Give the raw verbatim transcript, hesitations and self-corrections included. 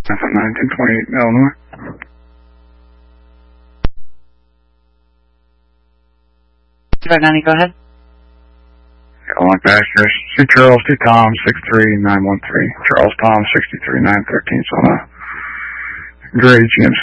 nineteen twenty-eight, Illinois. Go ahead. Illinois passenger, C. Charles T. Tom, six three nine one three. Charles Tom, sixty-three nine thirteen, so on a Grady G M